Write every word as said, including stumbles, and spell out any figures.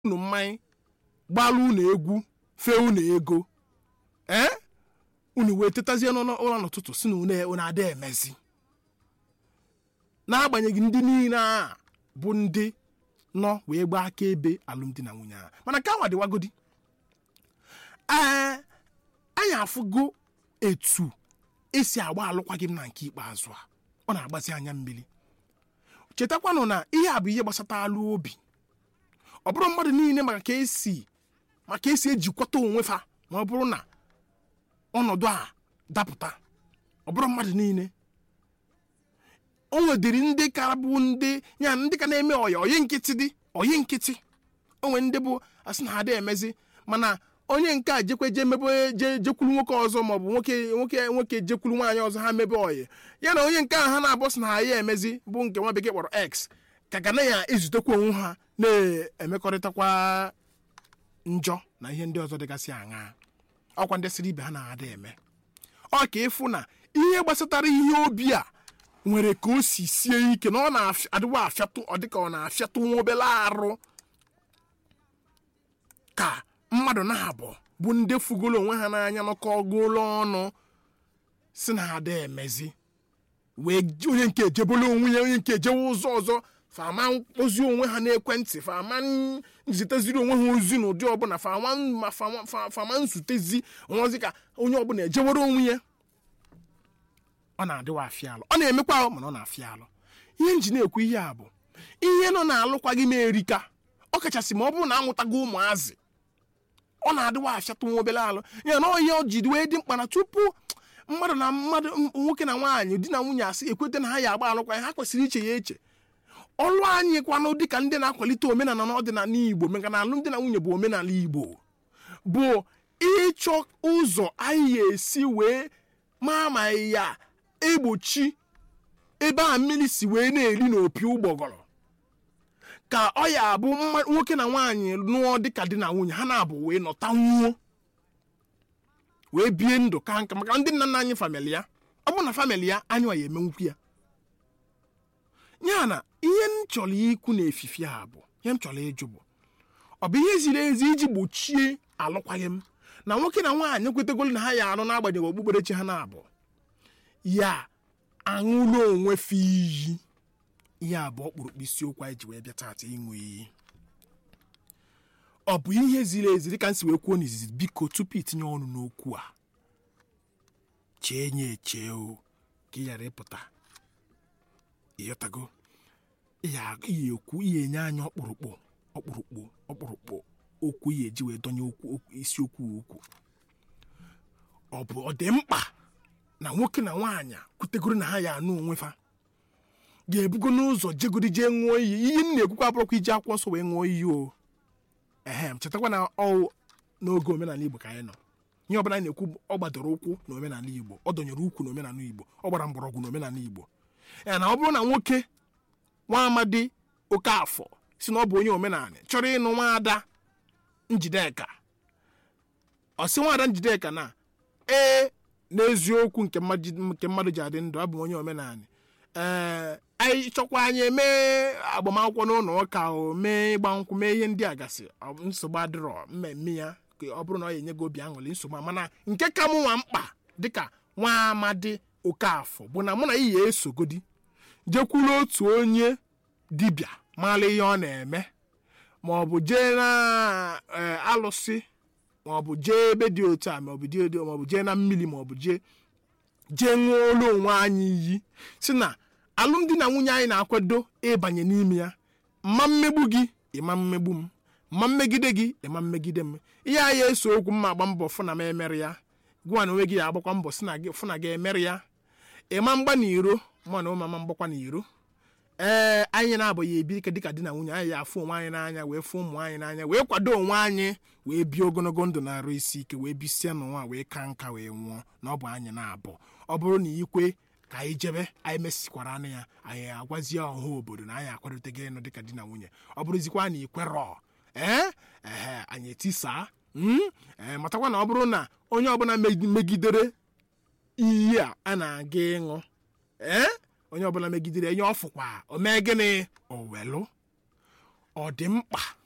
unu mmanya gbalụ unu egwu fee unu ego ee unu wee tetazie n'ụlọ n'ụtụtụ si na unu ada emezi n'agbanyeghị ndị niile a bụ ndị nọ wee gbaa akaebe alụmdi na nwunye a mana ka nwa dịwagodi ee anyị afụgo etu esi agba alụkwaghị m na nke ikpeazụ a ọ na-agbazi anya mmiri chetakwanụ na ihe a bụ ihe gbasata alụ obi ọ bụrụ mmadụ niile maka ka esi maka esi ejikwata onwe fa ma ọ bụrụ na ọnọdụ a dapụta ọ bụrụ mmadụ niile o nwedịrị ndị ka bụ ndị ya ndị ka na-eme ọya oyi nkịtị dị oyi nkịtị onwe ndị bụ asị na ha dị emezi mana onye nke a jekwe je mebe je jekwuru nwoke ọzọ maọbụ nwoke nwoke nwoke jekwuru nwaanyị ọzọ ha mebe oyi ya na onye nke a ha na-abụ sị na ha ya emezi bụ nke nwa bekee kpọrọ X ka ga na ya ezutekwa onwe ha na-emekọrịtakwa njọ na ihe ndị ọzọ dịgasị aṅa ọkwa ndị siri ibe ha na-ada eme ọ ka ịfụ na ihe gbasatara ihe obi a nwere ka o si sie ike na ọ na-adịwa afịatụ ọ dịka ọ na-afịatụ nwa obere arụ ka mmadụ na-abụ bụ ndị fugolo onwe ha n'anya nọkọ ọgụụlọ ọnụ si na ada emezi wee onye nke ejebolo onwe ya onye nke ejewe ụzọ ọzọ fama ozi onwe ha n'ekwentị fama nziteziri onwe ha ozi n'ụdị ọbụla fama nzutezi onwezi ka onye ọbụla ejewere onwe ya ọ na-adịwa afịa alụ ọ na-emekwa ahụ mana ọ na-afịa alụ ihe nji na-ekwu ihe a bụ ihe nọ na-alụkwaghị m erika ọ kachasị ma ọ bụrụ na amụtago ụmụazị ọ na-adịwa afịatụ nwa obere alụ ya na ihe ọ jiri wee dị mkpa na tupu mmadụ na mmadụ nwoke na nwaanyị di na nwunye asị ekweta na ha ya agba alụkwaghị ha kwesịrị iche ya eche ọlụ anyị kwanụ dịka ndị na-akwalite omenala na ọdịnala Igbo maka na alụmdi na nwunye bụ omenala Igbo bụ ịchọ ụzọ anyị esi wee maa ma ya egbochi ebe a mmiri si wee na-eri n'opi ụgbọgọrọ ka ọ ya bụ nwoke na nwaanyị nụọ dịka di na nwunye ha na-abụ wee nọta nwuo wee bie ndụ ka nka maka ndị nna nna anyị famili ya ọ bụ na famili ya anyị wa ya emenwukwu ya ya na ihe m chọrọ ikwu na efifi a bụ ihe m chọrọ ịjụ bụ ọ bụ ihe ziri ezi iji gbochie alụkwaghị m na nwoke na nwaanyị kwetegolu na ha ya anụ n'agbanyeghị okpukperechi ha na-abụ ya aṅụlụ onwe fe iyi ihe abụọ kpụrụkpụ isiokwu anyị ji wee bịa taata ịṅụ iyi ọ bụ ihe ziri ezi dịka m si wee kwuo n'izizi biko tupu itinye ọnụ n'okwu a chee nye eche o ka ị ghara ịpụta ịghọtago ihe ekwu ihe enye anyị ọkpụrụkpụ ọkpụrụkpụ ọkpụrụkpụ okwu ihe eji wee donye okwu isiokwu okwu ọ bụ ọ dị mkpa na nwoke na nwaanyị kwutegoro na ha ya anụ onwe fa ga-ebugo n'ụzọ jegodi jee ṅụọ iyi iyi m na-ekwukwa abụrụkwa iji akwụkwọ nsọ wee ṅụọ iyi o ehe chetakwa na ọ n'oge omenala Igbo ka anyị nọ ihe ọbụla anyị na-ekwu ọ gbadoro ụkwụ na omenala Igbo ọ dọnyere ukwu na omenala Igbo ọ gbara mgbọrọgwụ na omenala Igbo ya na ọ bụrụ na nwoke nwa amadi Okafọ si na ọ bụ onye omenala chọrọ ịnụ nwaada Njideka ọ sị nwaada Njideka na ee n'eziokwu nke mmadụ ji adị ndụ abụ onye omenala ee anyị chọkwa anyị mee agbamakwụkwọ n'ụlọ ụka o mee ịgba nkwụ mee ihe ndị a gasị nsogbu adịrọ mmemme ya ka ọ bụrụ na ọ ga-enye gị obi aṅụrị nsogbu mana nke ka mụ nwa mkpa dịka nwa amadi Okafọ bụ na mụ na iyi ya esogodi jekwuru otu onye dibịa mara ihe ọ na-eme ma ọ bụ jee na alụsị ma ọ bụ jee ebe dị otu a ma ọ bụ dị ma ọ bụ jee na mmiri ma ọ bụ jee jee ṅụọ olu onwe anyị iyi si na alụmdi na nwunye anyị na-akwado ịbanye n'ime ya mma mmegbu gị ịma mmegbu m mma mmegide gị ịma mmegide m ihe anyị eso okwu mma agba mbọ fụ na m emere ya gwa na onwe gị ya agbakwa mbọ si na gị fụ na gị emere ya ịma mgba na iro ma na ụmama mgbakwa na iro ee anyị na-abụghị ebi dịka di na nwunye anyị ya afụ onwe anyị n'anya wee fụ ụmụ anyị n'anya wee kwado onwe anyị wee bie ogologo ndụ na-arụ isi ike wee bisie n'ụwa wee ka nka wee nwụọ na ọ bụ anyị na-abụ ọ bụrụ na ikwe ka anyị jebe anyị mesikwara anụ ya anyị agwazie ọha obodo na anyị akwadotegị ịnụ dịka di na nwunye ọ bụrụzikwa na ikwerọ ee ee anyị etisa ee matakwa na ọ bụrụ na onye ọbụla megidere iyi a a na-aga ịṅụ ee onye ọbụla megidere enye ọfụkwa o mee gịnị o welụ ọ dị mkpa